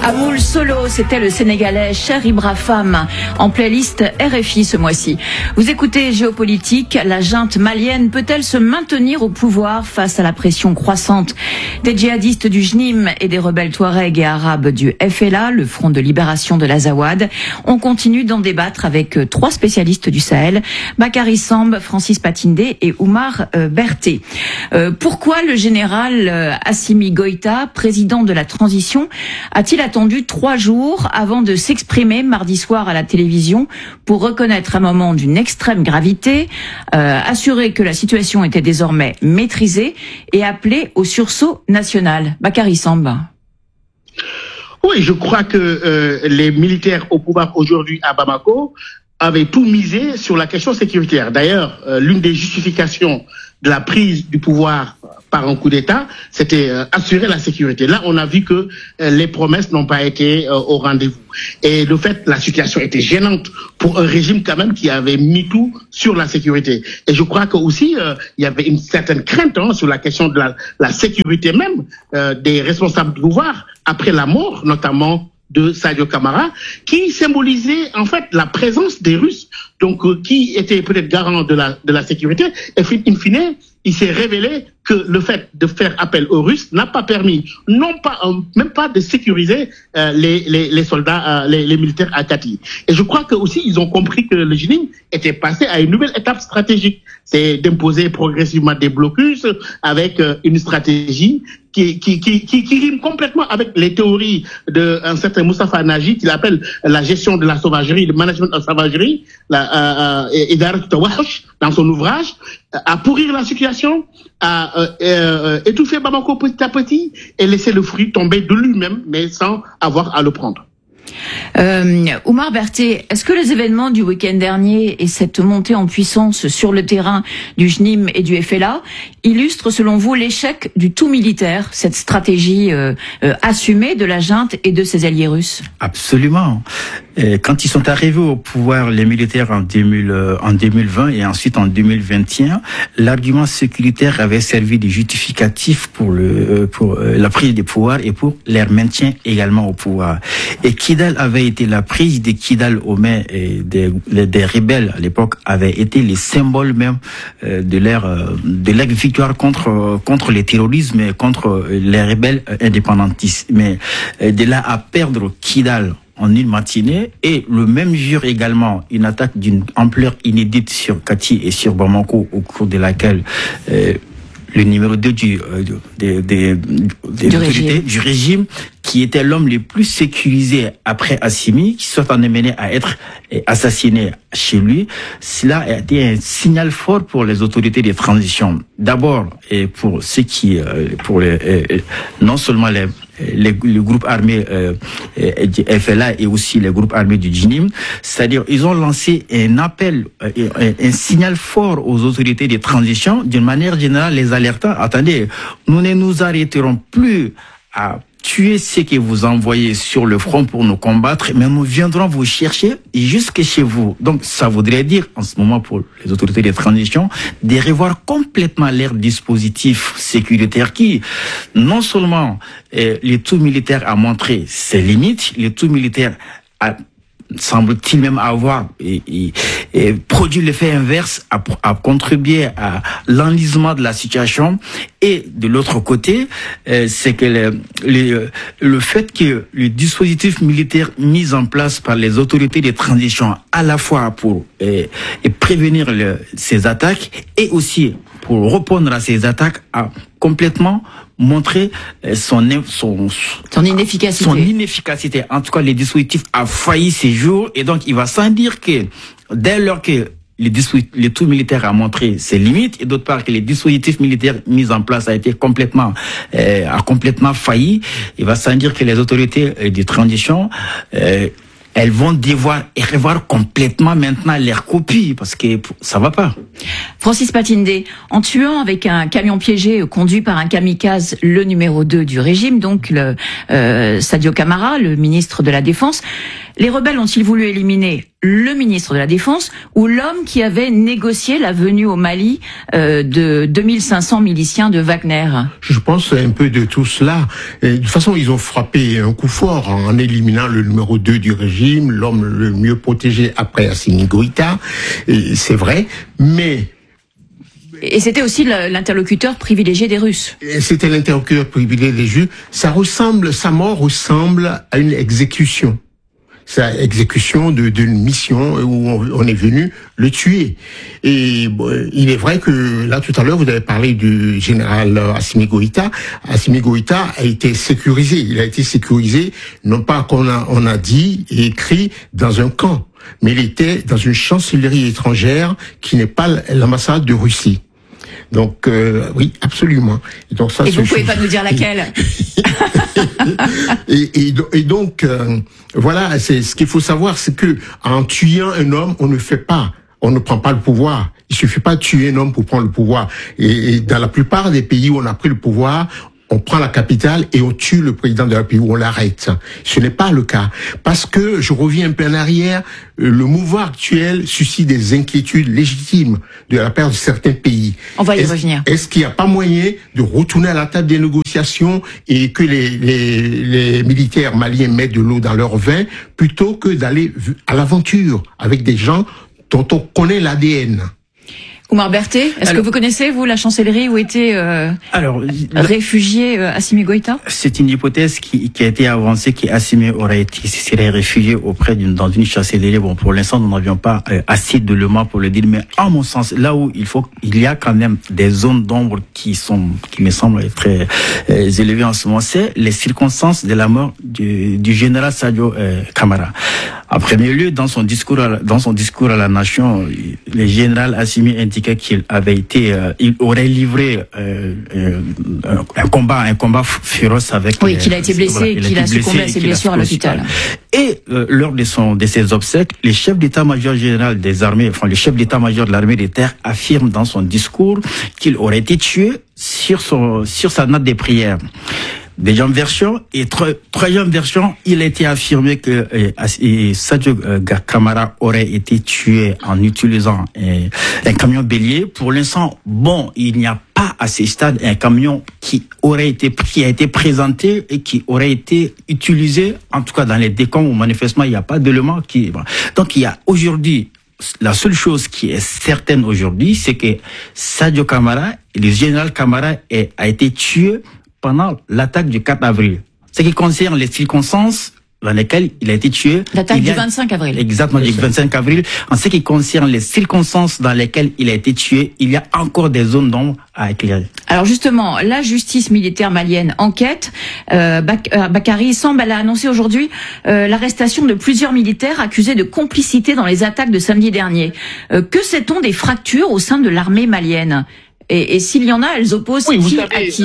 Amoul Solo, c'était le Sénégalais Cher Ibrahim en playlist RFI ce mois-ci. Vous écoutez Géopolitique, la junte malienne peut-elle se maintenir au pouvoir face à la pression croissante des djihadistes du JNIM et des rebelles touaregs et arabes du FLA, le Front de libération de l'Azawad? On continue d'en débattre avec trois spécialistes du Sahel, Bakary Samb, Francis Patindé et Oumar Berté. Pourquoi le général Assimi Goïta, président de la transition, a-t-il attendu 3 jours avant de s'exprimer mardi soir à la télévision pour reconnaître un moment d'une extrême gravité, assurer que la situation était désormais maîtrisée et appeler au sursaut national? Bakary Samb. Oui, je crois que les militaires au pouvoir aujourd'hui à Bamako avaient tout misé sur la question sécuritaire. D'ailleurs, l'une des justifications de la prise du pouvoir par un coup d'État, c'était assurer la sécurité. Là, on a vu que les promesses n'ont pas été au rendez-vous. Et de fait, la situation était gênante pour un régime quand même qui avait mis tout sur la sécurité. Et je crois que aussi il y avait une certaine crainte sur la question de la sécurité même des responsables du pouvoir après la mort, notamment de Sadio Camara, qui symbolisait en fait la présence des Russes, donc qui était peut-être garant de la sécurité. Et in fine, il s'est révélé que le fait de faire appel aux Russes n'a pas permis, même pas de sécuriser les soldats, les militaires à Kati. Et je crois que aussi ils ont compris que le JNIM était passé à une nouvelle étape stratégique, c'est d'imposer progressivement des blocus avec une stratégie qui rime complètement avec les théories d'un certain Moustapha Naji qu'il appelle la gestion de la sauvagerie, le management de la sauvagerie, dans son ouvrage, à pourrir la situation, à étouffer Bamako petit à petit et laisser le fruit tomber de lui-même, mais sans avoir à le prendre. Oumar Berté, est-ce que les événements du week-end dernier et cette montée en puissance sur le terrain du JNIM et du FLA illustrent selon vous l'échec du tout militaire, cette stratégie assumée de la junte et de ses alliés russes? Absolument. Quand ils sont arrivés au pouvoir, les militaires en 2020 et ensuite en 2021, l'argument sécuritaire avait servi de justificatif pour la prise du pouvoir et pour leur maintien également au pouvoir. Et Kidal avait été la prise de Kidal aux mains des rebelles à l'époque avait été les symboles même de leur victoire contre les terrorismes et contre les rebelles indépendantistes. Mais de là à perdre Kidal en une matinée et le même jour également une attaque d'une ampleur inédite sur Kati et sur Bamako au cours de laquelle le numéro 2 du régime, qui était l'homme le plus sécurisé après Assimi, qui soit amené à être assassiné chez lui, cela a été un signal fort pour les autorités de transition. D'abord, et pour ceux qui, non seulement les groupes armés du FLA et aussi les groupes armés du JNIM, c'est-à-dire ils ont lancé un appel, un signal fort aux autorités de transition, d'une manière générale les alertant, attendez, nous ne nous arrêterons plus à tuer ceux que vous envoyez sur le front pour nous combattre, mais nous viendrons vous chercher jusque chez vous. Donc, ça voudrait dire, en ce moment, pour les autorités de transition, de revoir complètement leur dispositif sécuritaire qui, non seulement le tout militaire a montré ses limites, le tout militaire semble-t-il même avoir produit l'effet inverse, à contribuer à l'enlisement de la situation. Et de l'autre côté, c'est que le fait que le dispositif militaire mis en place par les autorités de transition, à la fois pour prévenir ces attaques et aussi pour répondre à ces attaques, a complètement montré son inefficacité. Son inefficacité. En tout cas, le dispositif a failli ces jours, et donc il va sans dire que dès lors que le tout militaire a montré ses limites, et d'autre part que les dispositifs militaires mis en place a complètement failli, il va sans dire que les autorités de transition elles vont devoir revoir complètement maintenant leur copie, parce que ça va pas. Francis Patindé, en tuant avec un camion piégé conduit par un kamikaze le numéro 2 du régime, donc Sadio Camara, le ministre de la Défense, les rebelles ont-ils voulu éliminer le ministre de la Défense ou l'homme qui avait négocié la venue au Mali de 2500 miliciens de Wagner? Je pense un peu de tout cela. Et de toute façon, ils ont frappé un coup fort en éliminant le numéro 2 du régime, l'homme le mieux protégé après Assimi Goïta. Et c'est vrai, mais... Et c'était aussi l'interlocuteur privilégié des Russes. C'était l'interlocuteur privilégié des Russes. Sa mort ressemble à une exécution. Sa exécution d'une mission où on est venu le tuer. Et bon, il est vrai que là tout à l'heure vous avez parlé du général Assimi Goïta. Assimi Goïta a été sécurisé. Il a été sécurisé non pas qu'on a dit et écrit dans un camp, mais il était dans une chancellerie étrangère qui n'est pas l'ambassade de Russie. Donc oui, absolument. Et donc ça. Et vous pouvez pas nous dire laquelle. et donc voilà, c'est ce qu'il faut savoir, c'est que en tuant un homme, on ne prend pas le pouvoir. Il suffit pas de tuer un homme pour prendre le pouvoir. Et dans la plupart des pays où on a pris le pouvoir, on prend la capitale et on tue le président de la pays, où on l'arrête. Ce n'est pas le cas. Parce que, je reviens un peu en arrière, le mouvement actuel suscite des inquiétudes légitimes de la part de certains pays. On va y revenir. Est-ce qu'il n'y a pas moyen de retourner à la table des négociations et que les militaires maliens mettent de l'eau dans leur vin plutôt que d'aller à l'aventure avec des gens dont on connaît l'ADN? Oumar Berthet, est-ce que vous connaissez, vous, la chancellerie où était réfugié Assimi Goïta? C'est une hypothèse qui a été avancée, qu'Assimi serait réfugié dans une chancellerie. Bon, pour l'instant, nous n'avions pas assez d'éléments pour le dire, mais à mon sens, là où il y a quand même des zones d'ombre qui me semblent très élevées en ce moment, c'est les circonstances de la mort du général Sadio Camara. En premier lieu, dans son discours à la nation, le général Assimi indiquait qu'il il aurait livré un combat féroce avec. Oui, qu'il a été blessé, qu'il a succombé à ses blessures à l'hôpital. Et lors de ses obsèques, le chef d'état-major général des armées, le chef d'état-major de l'armée de terre, affirme dans son discours qu'il aurait été tué sur sa natte des prières. Deuxième version et troisième version, il a été affirmé que Sadio Camara aurait été tué en utilisant un camion bélier. Pour l'instant, il n'y a pas à ce stade un camion qui a été présenté et qui aurait été utilisé, en tout cas dans les décombres où manifestement il n'y a pas d'éléments qui. Donc il y a aujourd'hui. La seule chose qui est certaine aujourd'hui, c'est que Sadio Camara, le général Camara, a été tué pendant l'attaque du 4 avril. Ce qui concerne les circonstances dans lesquelles il a été tué. L'attaque du 25 avril. Exactement, du 25 avril. En ce qui concerne les circonstances dans lesquelles il a été tué, il y a encore des zones d'ombre à éclairer. Alors justement, la justice militaire malienne enquête. Bakary Samb, elle a annoncé aujourd'hui l'arrestation de plusieurs militaires accusés de complicité dans les attaques de samedi dernier. Que sait-on des fractures au sein de l'armée malienne? Et s'il y en a, elles opposent qui à qui?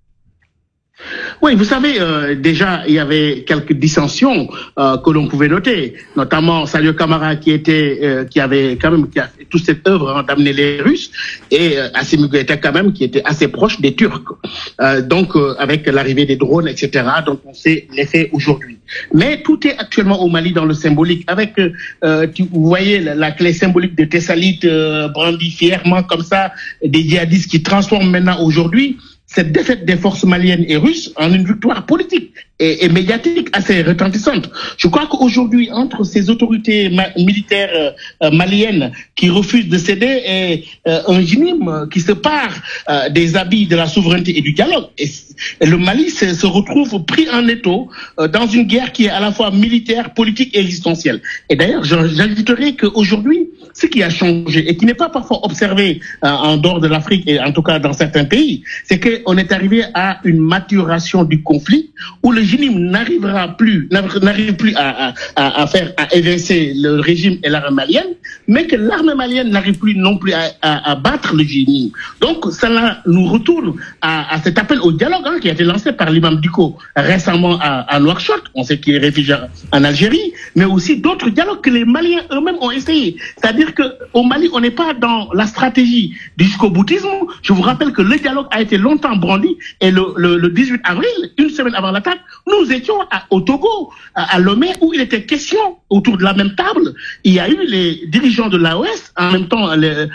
Oui, vous savez, déjà, il y avait quelques dissensions que l'on pouvait noter, notamment Sadio Camara qui a fait toute cette œuvre d'amener les Russes, et Assimi Goïta quand même qui était assez proche des Turcs. Donc, avec l'arrivée des drones, etc., donc on sait l'effet aujourd'hui. Mais tout est actuellement au Mali dans le symbolique, avec, vous voyez, la clé symbolique de Thessalite brandie fièrement comme ça, des djihadistes qui transforment maintenant aujourd'hui cette défaite des forces maliennes et russes en une victoire politique et médiatique assez retentissante. Je crois qu'aujourd'hui, entre ces autorités militaires maliennes qui refusent de céder et un GNIM qui se pare des habits de la souveraineté et du dialogue, et le Mali se retrouve pris en étau dans une guerre qui est à la fois militaire, politique et existentielle. Et d'ailleurs, j'ajouterais qu'aujourd'hui, ce qui a changé et qui n'est pas parfois observé en dehors de l'Afrique et en tout cas dans certains pays, c'est qu'on est arrivé à une maturation du conflit où le GNIM n'arrive plus à évincer le régime et l'armée malienne, mais que l'armée malienne n'arrive plus non plus à battre le GNIM. Donc cela nous retourne à cet appel au dialogue qui a été lancé par l'imam Diko récemment à Nouakchott. On sait qu'il est réfugié en Algérie, mais aussi d'autres dialogues que les Maliens eux-mêmes ont essayé. C'est-à-dire qu'au Mali, on n'est pas dans la stratégie du jusqu'au-boutisme. Je vous rappelle que le dialogue a été longtemps brandi et le 18 avril, une semaine avant l'attaque, Nous étions au Togo, à Lomé, où il était question, autour de la même table, il y a eu les dirigeants de l'AOS, en même temps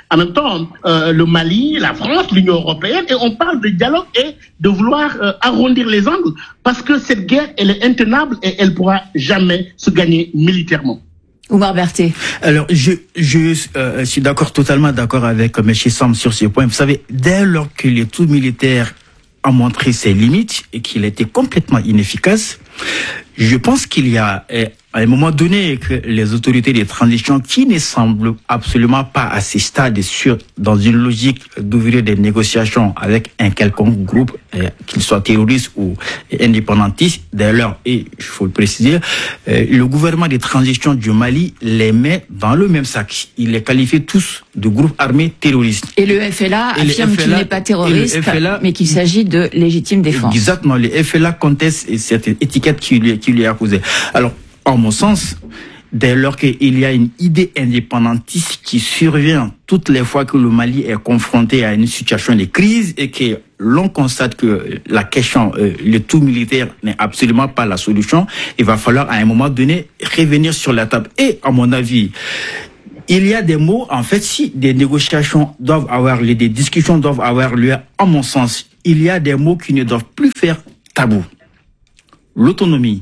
le Mali, la France, l'Union européenne, et on parle de dialogue et de vouloir arrondir les angles, parce que cette guerre, elle est intenable et elle pourra jamais se gagner militairement. Oumar Berthet. Alors, je suis totalement d'accord avec M. Sam sur ce point. Vous savez, dès lors que les troupes militaires ont montré ses limites et qu'il était complètement inefficace, je pense qu'il y a, à un moment donné, que les autorités de transition qui ne semblent absolument pas à ce stade dans une logique d'ouvrir des négociations avec un quelconque groupe, qu'il soit terroriste ou indépendantiste. D'ailleurs, et il faut le préciser, le gouvernement de transition du Mali les met dans le même sac. Il les qualifie tous de groupes armés terroristes. Et le FLA affirme qu'il n'est pas terroriste, mais qu'il s'agit de légitime défense. Exactement. Le FLA conteste cette étiquette qui lui est accusée. Alors, en mon sens, dès lors qu'il y a une idée indépendantiste qui survient toutes les fois que le Mali est confronté à une situation de crise et que l'on constate que la question, le tout militaire n'est absolument pas la solution, il va falloir à un moment donné revenir sur la table. Et à mon avis, il y a des mots, en fait, si des négociations doivent avoir lieu, des discussions doivent avoir lieu, à mon sens, il y a des mots qui ne doivent plus faire tabou. L'autonomie,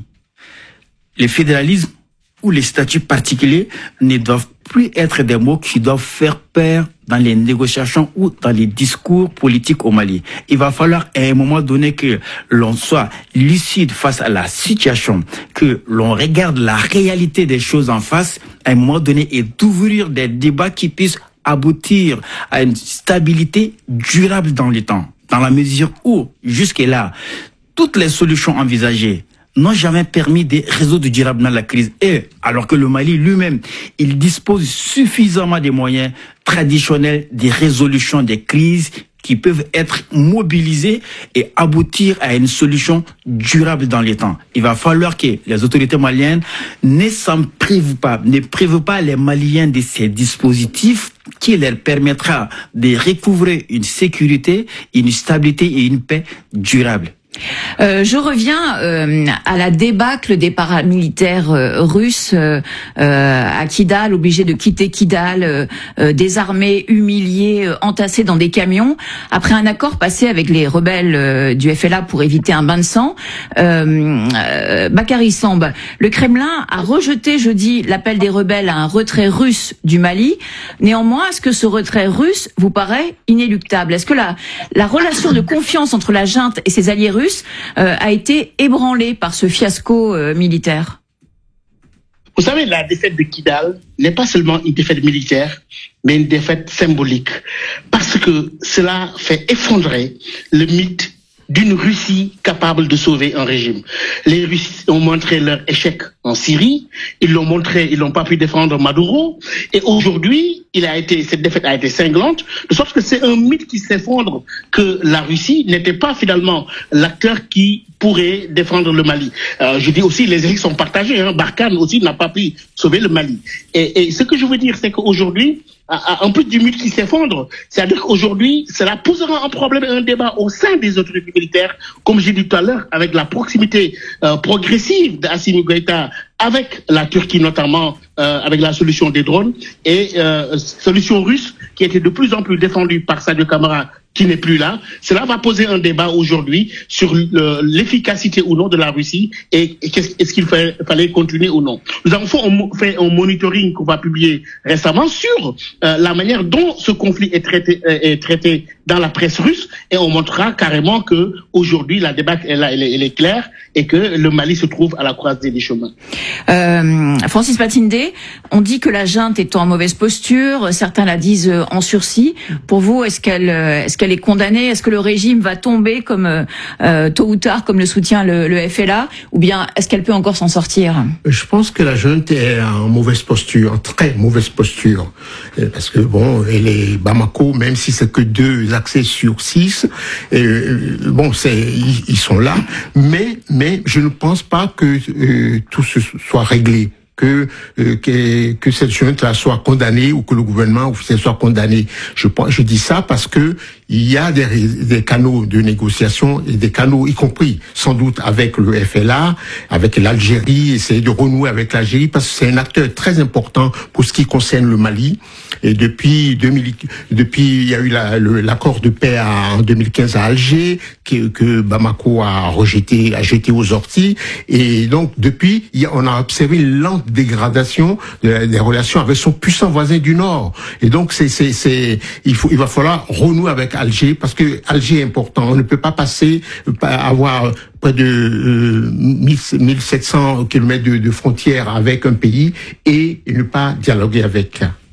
le fédéralisme ou les statuts particuliers ne doivent plus être des mots qui doivent faire peur dans les négociations ou dans les discours politiques au Mali. Il va falloir à un moment donné que l'on soit lucide face à la situation, que l'on regarde la réalité des choses en face à un moment donné et d'ouvrir des débats qui puissent aboutir à une stabilité durable dans le temps, dans la mesure où, jusque-là, toutes les solutions envisagées n'ont jamais permis de résoudre durablement la crise. Et alors que le Mali lui-même, il dispose suffisamment de moyens traditionnels de résolution des crises qui peuvent être mobilisés et aboutir à une solution durable dans les temps. Il va falloir que les autorités maliennes ne s'en privent pas, ne privent pas les Maliens de ces dispositifs qui leur permettra de recouvrer une sécurité, une stabilité et une paix durable. Je reviens à la débâcle des paramilitaires russes à Kidal, obligés de quitter Kidal, désarmés, humiliés, entassés dans des camions. Après un accord passé avec les rebelles du FLA pour éviter un bain de sang, Bakary Samb, le Kremlin a rejeté jeudi l'appel des rebelles à un retrait russe du Mali. Néanmoins, est-ce que ce retrait russe vous paraît inéluctable? Est-ce que la relation de confiance entre la junte et ses alliés russes a été ébranlé par ce fiasco militaire? Vous savez, la défaite de Kidal n'est pas seulement une défaite militaire, mais une défaite symbolique, parce que cela fait effondrer le mythe d'une Russie capable de sauver un régime. Les Russes ont montré leur échec en Syrie, ils l'ont montré, ils n'ont pas pu défendre Maduro, et aujourd'hui, cette défaite a été cinglante, de sorte que c'est un mythe qui s'effondre, que la Russie n'était pas finalement l'acteur qui pourrait défendre le Mali. Je dis aussi, les échecs sont partagés, Barkhane aussi n'a pas pu sauver le Mali. Et ce que je veux dire, c'est qu'aujourd'hui, un peu du mythe qui s'effondre, c'est-à-dire qu'aujourd'hui, cela posera un problème et un débat au sein des autorités militaires, comme j'ai dit tout à l'heure, avec la proximité progressive d'Assimi Goïta avec la Turquie notamment, avec la solution des drones, et solution russe qui était de plus en plus défendue par Sadio Camara, qui n'est plus là. Cela va poser un débat aujourd'hui sur l'efficacité ou non de la Russie et est-ce qu'il fallait continuer ou non. Nous avons fait un monitoring qu'on va publier récemment sur la manière dont ce conflit est traité dans la presse russe et on montrera carrément que aujourd'hui la débat elle est claire et que le Mali se trouve à la croisée des chemins. Francis Patinde, on dit que la junte est en mauvaise posture, certains la disent en sursis. Pour vous, est-ce qu'elle est condamnée? Est-ce que le régime va tomber comme tôt ou tard, comme le soutient le FLA, ou bien est-ce qu'elle peut encore s'en sortir? Je pense que la junte est en mauvaise posture, en très mauvaise posture, parce que bon, et les Bamako, même si c'est que 2 accès sur 6, bon, ils sont là, mais je ne pense pas que tout ce soit réglé. Que cette junte-là soit condamnée ou que le gouvernement officiel soit condamné. Je dis ça parce que il y a des canaux de négociation et des canaux, y compris sans doute avec le FLA, avec l'Algérie, essayer de renouer avec l'Algérie parce que c'est un acteur très important pour ce qui concerne le Mali. Et depuis il y a eu l'accord de paix en 2015 à Alger que Bamako a jeté aux orties. Et donc depuis, on a observé une lente dégradation des relations avec son puissant voisin du Nord. Et donc il va falloir renouer avec Alger parce que Alger est important. On ne peut pas avoir près de 1700 kilomètres de frontières avec un pays et ne pas dialoguer avec.